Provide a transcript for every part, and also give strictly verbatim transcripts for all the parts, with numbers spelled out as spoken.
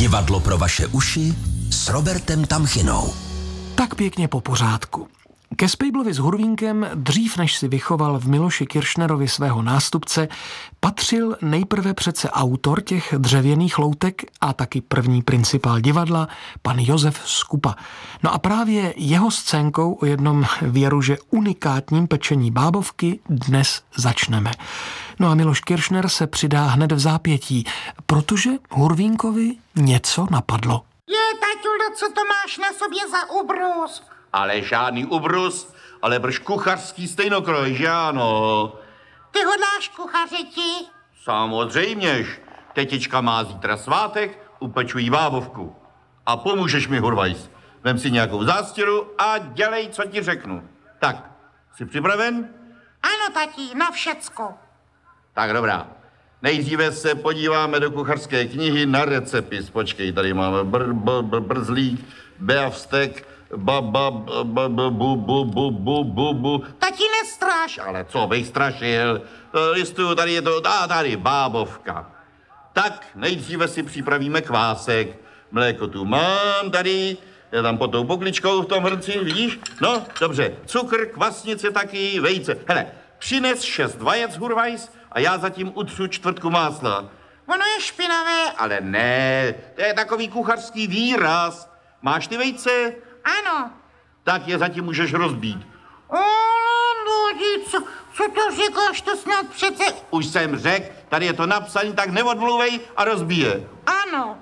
Divadlo pro vaše uši s Robertem Tamchinou. Tak pěkně po pořádku. Ke Spejblovi s Hurvínkem, dřív než si vychoval v Miloši Kiršnerovi svého nástupce, patřil nejprve přece autor těch dřevěných loutek a taky první principál divadla, pan Josef Skupa. No a právě jeho scénkou o jednom věru, že unikátním pečení bábovky dnes začneme. No a Miloš Kiršner se přidá hned v zápětí, protože Hurvínkovi něco napadlo. Je, taťulo, co to máš na sobě za ubrus? Ale žádný ubrus, ale brž kuchařský stejnokroj, že ano? Ty hodláš kuchařiti? Samozřejměž. Tetička má zítra svátek, upečují bábovku. A pomůžeš mi, Hurvajs. Vem si nějakou zástěru a dělej, co ti řeknu. Tak, jsi připraven? Ano, tati, na všecko. Tak dobrá. Nejdříve se podíváme do kuchařské knihy na recepis. Počkej, tady máme br, br, br, brzlík, beafstek, ba, ba, ba, ba, bu, bu, bu, bu, bu, bu. Tati, nestraš. Ale co bych strašil? Listuju, tady je to, a tady, bábovka. Tak, nejdříve si připravíme kvásek. Mléko tu mám tady, je tam pod tou pokličkou v tom hrnci, vidíš? No, dobře, cukr, kvasnice taky, vejce. Hele, přines šest vajec, Hurvajs, a já zatím utřu čtvrtku másla. Ono je špinavé. Ale ne, to je takový kuchařský výraz. Máš ty vejce? Ano. Tak je zatím můžeš rozbít. O, no, co, co to říkáš, to snad přece... Už jsem řekl, tady je to napsané, tak neodmluvej a rozbíje. Ano.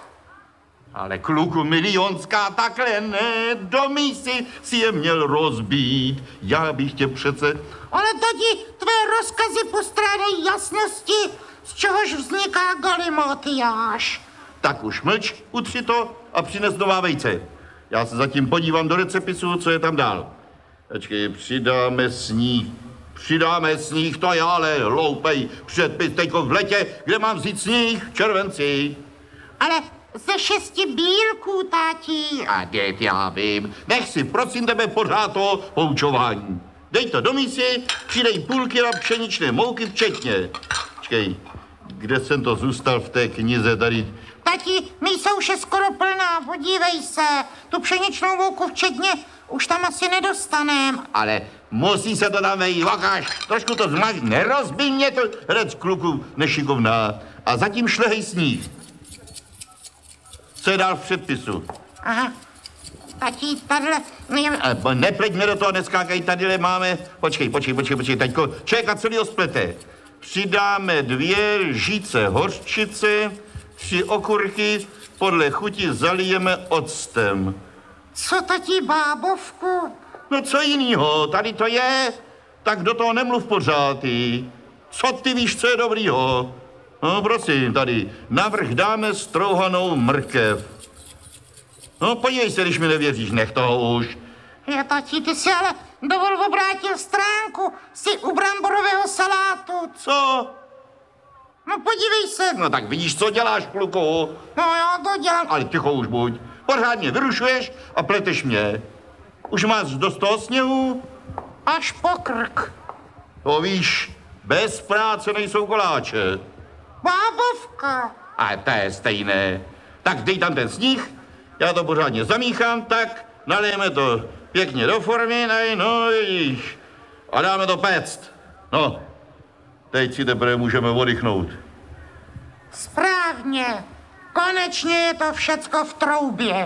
Ale kluku milionská, takhle ne, do mísy si je měl rozbít. Já bych tě přece... Ale tati, tvé rozkazy postrádají jasnosti, z čehož vzniká galimatiáš. Tak už mlč, utři to a přines nová vejce. Já se zatím podívám do recepisu, co je tam dál. Počkej, přidáme sníh. Přidáme sníh, to je ale hloupej předpis teďko v letě, kde mám vzít sníh v červenci. Ale ze šesti bílků, táti. A dět, já vím. Nech si, prosím tebe, pořád to poučování. Dej to do mísy, přidej půl kila pšeničné mouky včetně. Počkej, kde jsem to zůstal v té knize tady? Tati, mísa už je skoro plná, podívej se. Tu pšeničnou mouku včetně už tam asi nedostanem. Ale musí se to tam vejít, vakáš, trošku to zmaž, nerozbij mě to, hrec kluku nešikovná. A zatím šlehej sníh. Co je dál v předpisu? Aha, tati, tadyhle... Ale nepleťme do toho, neskákaj, tadyhle máme... Počkej, počkej, počkej, počkej, taťko, čeka celý splete. Přidáme dvě lžíce hořčice, tři okurky, podle chuti zalijeme octem. Co, tati, bábovku? No co jinýho, tady to je. Tak do toho nemluv pořád, ty. Co ty víš, co je dobrýho? No prosím, tady, navrch dáme strouhanou mrkev. No podívej se, když mi nevěříš, nech toho už. Je, tati, ty si ale dovol obrátil stránku, jsi u bramborového salátu. Co? No podívej se. No tak vidíš, co děláš, kluku? No já to dělám. Ale ticho už buď. Pořádně vyrušuješ a pleteš mě. Už máš dost toho sněhu? Až po krk. To víš, bez práce nejsou koláče. Bábovka. A to je stejné. Tak dej tam ten sníh, já to pořádně zamíchám, tak nalijeme to pěkně do formy, nej, no vidíš. A dáme to péct. No, teď si teprve můžeme oddychnout. Správně. Konečně je to všecko v troubě.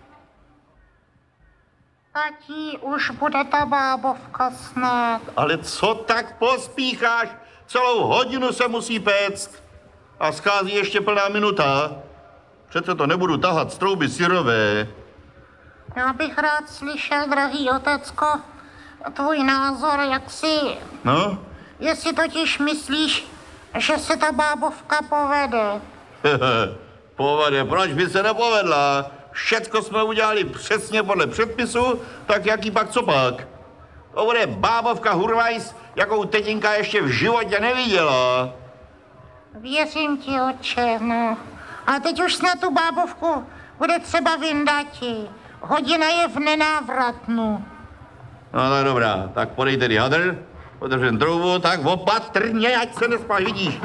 Tati, už bude ta bábovka snad. Ale co tak pospícháš? Celou hodinu se musí péct. A schází ještě plná minuta. Přece to nebudu tahat z trouby syrové. Já bych rád slyšel, drahý otecko, tvůj názor, jak si... No? Jestli totiž myslíš, že se ta bábovka povede. Povede, proč by se nepovedla? Všecko jsme udělali přesně podle předpisu, tak jaký pak co pak? To bude bábovka Hurvajs, jakou tetinka ještě v životě neviděla. Věřím ti, otče, no. A teď už snad tu bábovku bude třeba vyndati. Hodina je v nenávratnu. No tak dobrá, tak podej tedy hadr, podržen troubu, tak opatrně, ať se nespáš, vidíš.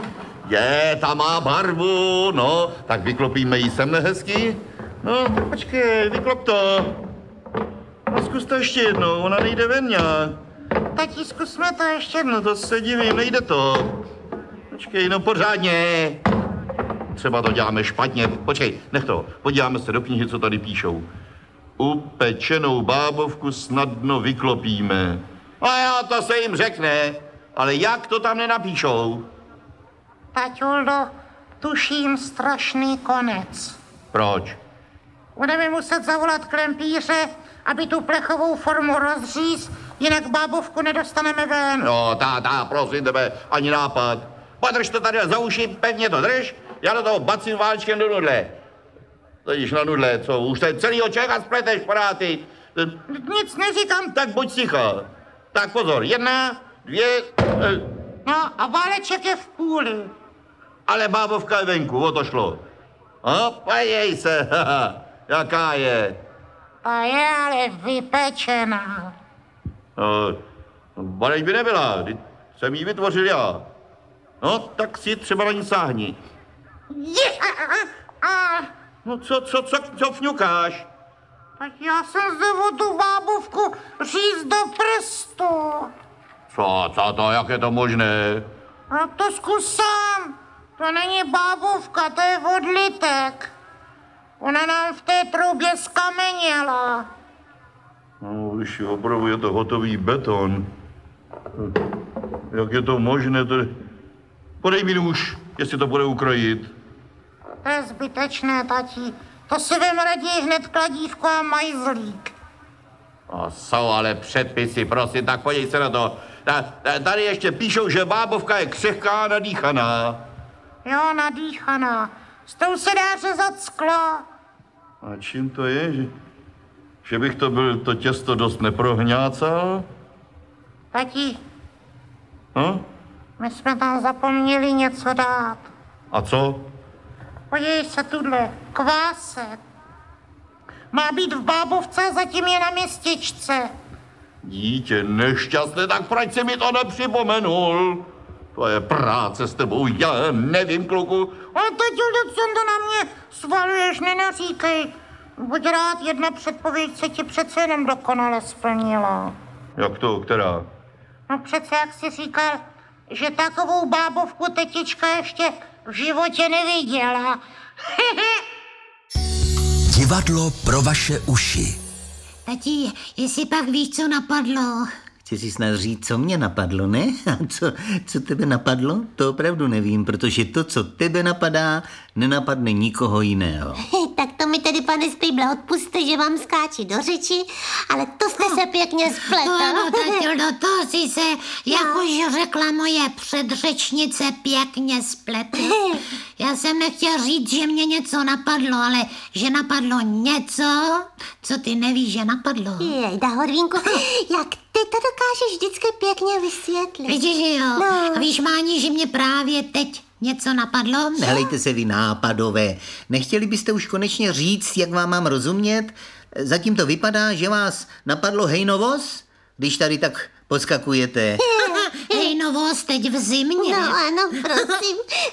Je, ta má barvu, no, tak vyklopíme ji sem hezky. No, počkej, vyklop to. No, zkus to ještě jednou, ona nejde ven nějak. Tati, zkusme to ještě jednou. No to se divím, nejde to. Počkej, no pořádně. Třeba to děláme špatně. Počkej, nech to. Podíváme se do knihy, co tady píšou. Upečenou bábovku snadno vyklopíme. A jo, to se jim řekne. Ale jak to tam nenapíšou? Taťuldo, tuším strašný konec. Proč? Budeme muset zavolat klempíře, aby tu plechovou formu rozříz, jinak bábovku nedostaneme ven. No, táta, prosím tebe, ani nápad. Podrž to tady za uši, pevně to drž. Já do toho bacím válčkem do nudle. Totiž na nudle, co? Už tady celýho člověka spleteš, paráty. Nic neříkám. Tak buď ticha. Tak pozor, jedna, dvě... Eh, No a váleček je v půli. ale bábovka je venku, o to šlo. A podívej se, haha, jaká je. Ta je ale vypečená. No, bareď by nebyla, vždyť jsem ji vytvořil já. No, tak si třeba na ní sáhni. Je, a, a, a, No, co, co, co, co fňukáš? tak já jsem zde tu bábovku říct do prstu. Co, co to, jak je to možné? No to zkus sám. To není bábovka, to je odlitek. Ona nám v té troubě skameněla. No, když opravdu je to hotový beton. Jak je to možné? To... Podej mi nůž, jestli to bude ukrojit. To je zbytečné, tati. To si vem raději hned kladívko a majzlík. No, jsou ale předpisy, prosím, tak podívej se na to. Tady ještě píšou, že bábovka je křehká a nadýchaná. Jo, nadýchaná. S tou se dá řezat sklo. A čím to je? Že, že bych to byl to těsto dost neprohňácal? Tati, No? my jsme tam zapomněli něco dát. A co? Podívej se tuhle, kvásek. Má být v bábovce a zatím je na městičce. Dítě nešťastné, tak proč si mi to nepřipomenul? To je práce s tebou, já nevím, kluku. Ale taťuldo, co to na mě svaluješ, nenaříkej. Buď rád, jedna předpověď se ti přece jenom dokonale splnila. Jak to, která? No přece, jak jsi říkal, že takovou bábovku tetička ještě v životě neviděla. Divadlo pro vaše uši. Tati, jestli pak víš, co napadlo? Chci si snad říct, co mě napadlo, ne? A co, co tebe napadlo? To opravdu nevím, protože to, co tebe napadá, nenapadne nikoho jiného. Tak to mi tedy, pane Spejble, odpuste, že vám skáči do řeči, ale to jste se pěkně spletl. No, Taťuldo, to si se, jak už řekla moje předřečnice, pěkně spletl. Já jsem nechtěla říct, že mě něco napadlo, ale že napadlo něco, co ty nevíš, že napadlo. Jejda, Horvínku, jak ty to dokážeš vždycky pěkně vysvětlit. Vidíš, že jo? No. A víš, Máni, že mě právě teď něco napadlo? Helejte se vy nápadové. Nechtěli byste už konečně říct, jak vám mám rozumět? Zatím to vypadá, že vás napadlo hejnovoz, když tady tak podskakujete. Hej, novost teď v zimě. No ano, prosím.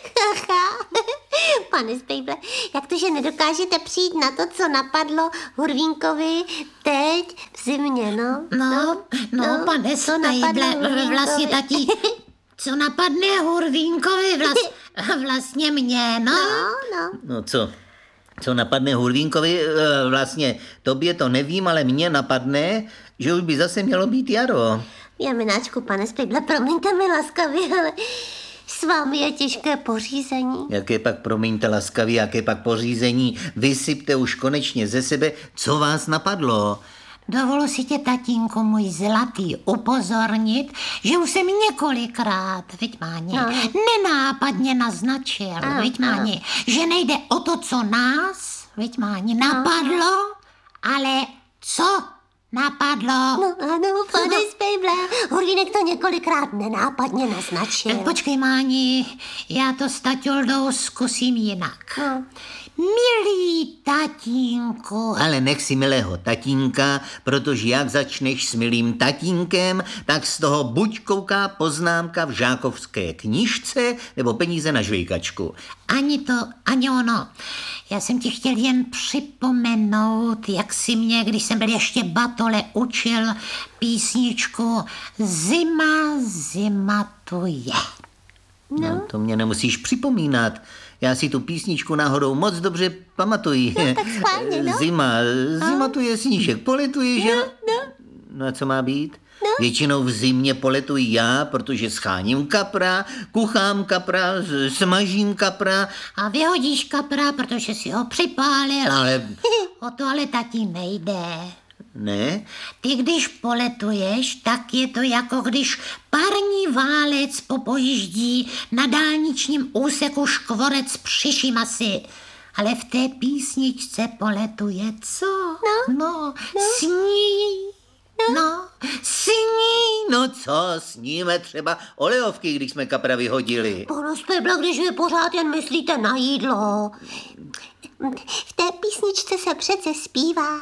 Pane Spejble, jak to, že nedokážete přijít na to, co napadlo Hurvínkovi teď v zimě, no? No, no, pane co napadlo Spejble, Hurvínkovi? vlastně tati, co napadne Hurvínkovi, vlast, vlastně mě, no. No, no. No co? Co napadne Hurvínkovi? E, Vlastně tobě to nevím, ale mně napadne, že už by zase mělo být jaro. Jamináčku, pane Spejble, promiňte mi laskavě, ale s vámi je těžké pořízení. Jaké pak, promiňte laskavě, jaké pak pořízení? Vysypte už konečně ze sebe, co vás napadlo. Dovolu si tě, tatínku můj zlatý, upozornit, že už jsem několikrát, viď Máni, No. nenápadně naznačil, Ano, viď Máni, že nejde o to, co nás, viď Máni, napadlo, ale co napadlo. No ano, pane Spejble, Hurvínek to několikrát nenápadně naznačil. Počkej, Máni, já to s Taťoldou zkusím jinak. No. Milý tatínku. Ale nech si milého tatínka, protože jak začneš s milým tatínkem, tak z toho buď kouká poznámka v žákovské knížce, nebo peníze na žvejkačku. Ani to, ani ono. Já jsem ti chtěl jen připomenout, jak si mě, když jsem byl ještě batole, učil písničku Zima, zima tu je. No. no, to mě nemusíš připomínat. Já si tu písničku náhodou moc dobře pamatuji. No, tak schválně, no. Zima, zima tu je, snížek poletuje, že? No, no. No a co má být? No. Většinou v zimě poletuji já, protože scháním kapra, kuchám kapra, smažím kapra. A vyhodíš kapra, protože si ho připálil. Ale O to ale tati nejde. ne, Ty, když poletuješ, tak je to jako když parní válec popojíždí na dálničním úseku škvorec při masy. Ale v té písničce poletuje co? No. No, sní. No, sní. no co, sníme třeba olejovky, když jsme kapra vyhodili. Pane Spejble, když vy pořád jen myslíte na jídlo. V té písničce se přece zpívá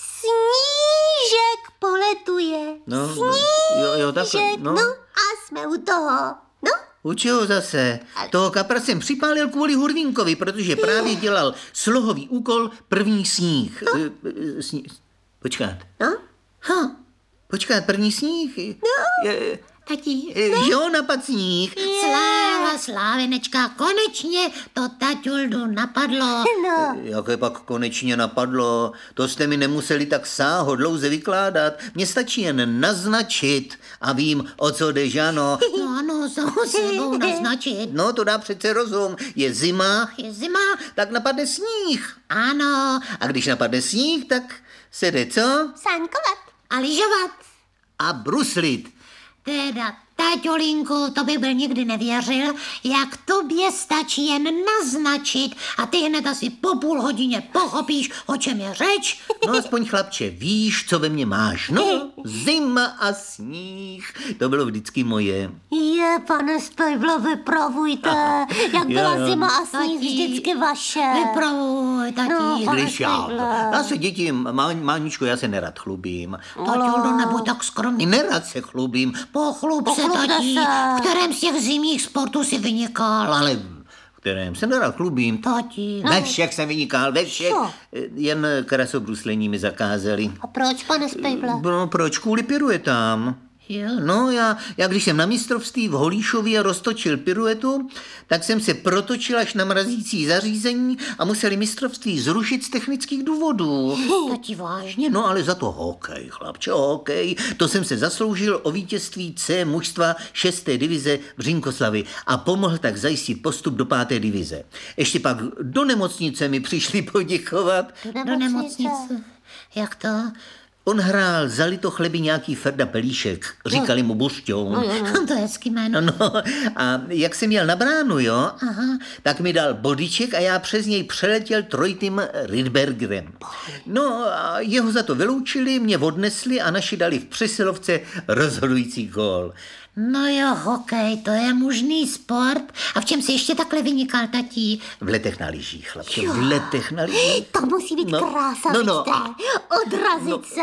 Snížek poletuje. No, Snížek, jo, jo, takhle, no. no. a jsme u toho. No, U čeho zase? Toho kapra jsem připálil kvůli Hurvínkovi, protože právě dělal slohový úkol první sníh. No. E, e, sní... Počkat. no, Ha, počkat, první sníh? No. Je, Tati, e, jo, napad sníh. sláva, slávenečka, konečně to Taťuldu napadlo. no. Jak je pak konečně napadlo? To jste mi nemuseli tak sáhodlouze vykládat. Mně stačí jen naznačit a vím, o co jde, že ano. No ano, samou sebou naznačit. No, to dá přece rozum. Je zima, Je zima, tak napadne sníh. ano, A když napadne sníh, tak se jde co? Sánkovat. a lyžovat. A bruslit. Teda, Taťolinku, to bych byl nikdy nevěřil, jak tobě stačí jen naznačit a ty hned asi po půl hodině pochopíš, o čem je řeč. No aspoň chlapče, víš, co ve mně máš. No, zima a sníh. To bylo vždycky moje. Je, pane Spejble, vypravujte, jak byla Jo, jo. zima a sníh Tati, vždycky vaše. Vypravuj, tati. No, pane Když já, Spejble. já se děti, má, Máničko, já se nerad chlubím. Taťoldo, nebuď tak skromný. Nerad se chlubím, Pochlub se, Pochlubte tati. se. V kterém z těch zimních sportů si vynikal? ale v kterém se nerad chlubím. Tati. Ve všech jsem vynikal, ve všech. Co? Jen krasobruslení mi zakázali. A proč, pane Spejble? No, proč? Kvůli piruetám. Jo. No, já, já když jsem na mistrovství v Holíšově roztočil piruetu, tak jsem se protočil až na mrazící zařízení a museli mistrovství zrušit z technických důvodů. Tati, vážně? No, ale za to hokej, chlapče, hokej. To jsem se zasloužil o vítězství C mužstva šesté divize Břinkoslavy a pomohl tak zajistit postup do páté divize. Ještě pak do nemocnice mi přišli poděkovat. Do nemocnice. Jak to? On hrál za Litochleby nějaký Ferda Pelíšek, říkali mu Bušťoun. To je hezký jméno. No, a jak jsem jel na bránu, jo, Aha. tak mi dal bodyček a já přes něj přeletěl trojitým Rydbergerem. No a jeho za to vyloučili, mě odnesli a naši dali v přesilovce rozhodující gól. No jo, hokej, to je mužný sport. A v čem si ještě takhle vynikal, tatí? V letech na lyžích, chlapče, v letech na lyžích. To musí být No, krása, no, no, vidíte? a- Odrazit se.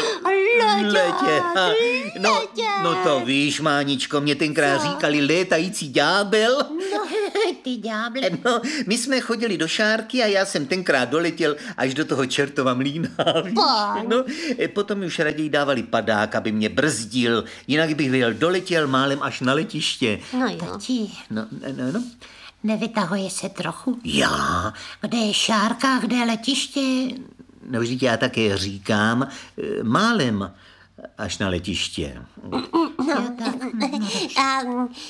Letě. Letět. a- No, letět. no to víš, Máničko, mě tenkrát říkali létající ďábel. No, ty ďáble. No, my jsme chodili do Šárky a já jsem tenkrát doletěl až do toho čertova mlýna. víš? Páň. No, e, potom už raději dávali padák, aby mě brzdil, jinak bych vyjel doletěl málem až na letiště. No jo. Tati, No, no, no. nevytahuje se trochu. Já? Kde je šárka, kde je letiště? No, vždyť já také říkám, e, málem až na letiště. Jo, tak. A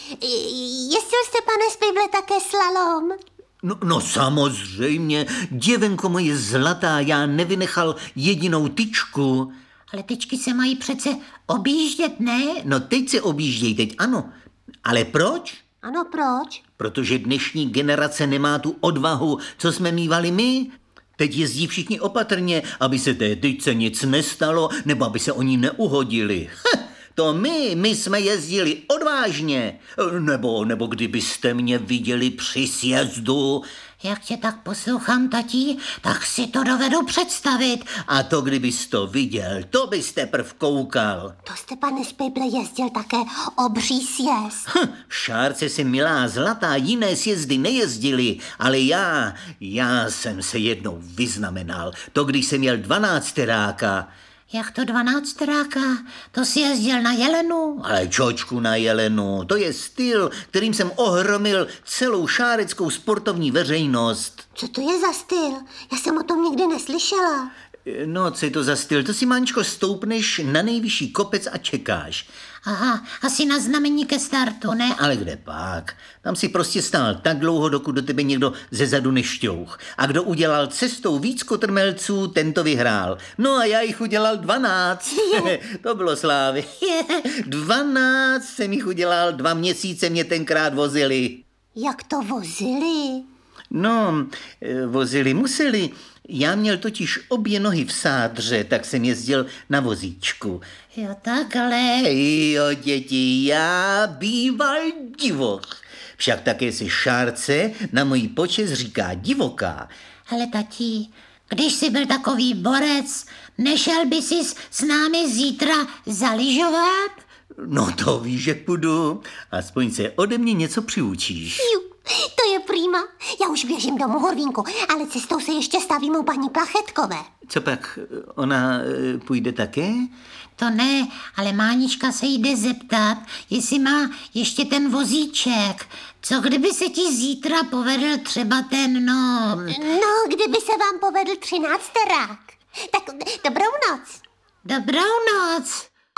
jezdil jste, pane Spejble, také slalom? No, no samozřejmě, děvenko moje zlatá, já nevynechal jedinou tyčku. Ale tyčky se mají přece objíždět, ne? No teď se objíždějí, teď ano. Ale proč? Ano, proč? Protože dnešní generace nemá tu odvahu, co jsme mívali my. Teď jezdí všichni opatrně, aby se té tyčce nic nestalo, nebo aby se oni neuhodili. Heh, to my, my jsme jezdili odvážně. Nebo, nebo kdybyste mě viděli při sjezdu. Jak tě tak poslouchám, tatí, tak si to dovedu představit. A to, kdybys to viděl, to byste prv koukal. To jste, pane Spejble, jezdil také obří sjezd. Hm, v Šárce si milá zlatá, jiné sjezdy nejezdili, ale já, já jsem se jednou vyznamenal. To, když jsem měl dvanácteráka. Jak to dvanácteráka? To si jezdil na Jelenu? Ale čočku na Jelenu, to je styl, kterým jsem ohromil celou šáreckou sportovní veřejnost. Co to je za styl? Já jsem o tom nikdy neslyšela. No, co je to za styl? To si, Mančko, stoupneš na nejvyšší kopec a čekáš. Aha, asi na znamení ke startu, ne? Ale kde pak? Tam si prostě stál tak dlouho, dokud do tebe někdo ze zadu nešťouch. A kdo udělal cestou víc kotrmelců, ten to vyhrál. No a já jich udělal dvanáct. To bylo slávy. Dvanáct jsem jich udělal, dva měsíce mě tenkrát vozili. Jak to vozili? No, vozili museli. Já měl totiž obě nohy v sádře, tak jsem jezdil na vozíčku. Jo, tak ale... Jo, děti, já býval divoch. Však také si Šárce na můj počest říká divoká. Ale tatí, když jsi byl takový borec, nešel by jsi s námi zítra zalyžovat? No to víš, že půjdu. Aspoň se ode mě něco přiučíš. Ju, to je prýma. Já už běžím domů, Horvínku, ale cestou se ještě stavím u paní Plachetkové. Co pak, ona e, půjde také? To ne, ale Mánička se jde zeptat, jestli má ještě ten vozíček. Co kdyby se ti zítra povedl třeba ten, no... No, kdyby se vám povedl třinácterák. Tak dobrou noc. Dobrou noc.